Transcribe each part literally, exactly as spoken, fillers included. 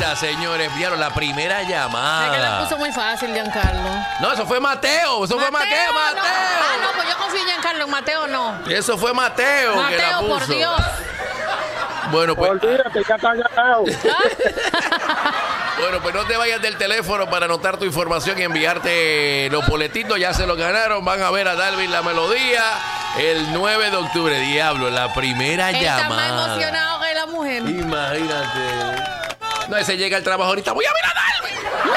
está, señores. Vieron la primera llamada. Es que la puso muy fácil, Giancarlo. No, eso fue Mateo. Eso fue Mateo, no. Mateo. Ah, no, pues yo confío en Giancarlo, en Mateo no. Eso fue Mateo, que la Mateo, puso. por Dios. Bueno, pues. Olvídate, ya está ganado. Bueno, pues no te vayas del teléfono para anotar tu información y enviarte los boletitos. Ya se los ganaron. Van a ver a Dalvin La Melodía el nueve de octubre. Diablo, la primera Él llamada. está más emocionado que la mujer. Imagínate. No, ese llega al trabajo ahorita. Voy a ver a Dalvin.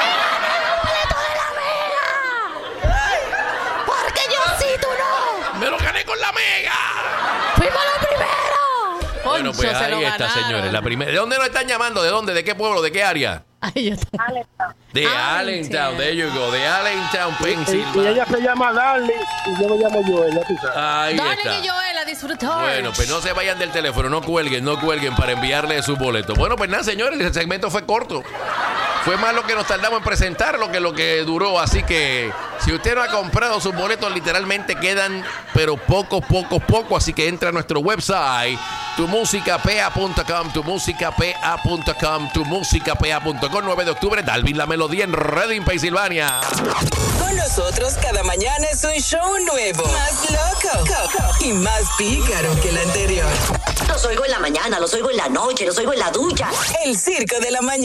Porque yo sí, tú no. Me lo gané con la mega. Fuimos los primeros. Bueno, pues Poncho, se lo ahí está, ganaron. señores. La primera. ¿De dónde nos están llamando? ¿De dónde? ¿De qué pueblo? ¿De qué área? Ay, yo te- De Allentown. Allentown. There you go. De Allentown, Y, y Pensilvania. ella se llama Darly y yo me llamo Joel, ya tú sabes. Ahí Darling está. y Joel a disfrutar. Bueno, pues no se vayan del teléfono, no cuelguen, no cuelguen para enviarle su boleto. Bueno, pues nada, señores, el segmento fue corto. Fue más lo que nos tardamos en presentarlo que lo que duró. Así que si usted no ha comprado sus boletos, literalmente quedan, pero poco, poco, poco. Así que entra a nuestro website, tu música p a punto com, tu música p a punto com, tu música p a punto com. nueve de octubre, Dalvin La Melodía en Reading, Pensilvania. Con nosotros cada mañana es un show nuevo, más loco y más pícaro que el anterior. Los oigo en la mañana, los oigo en la noche, los oigo en la ducha. El Circo de la Mañana.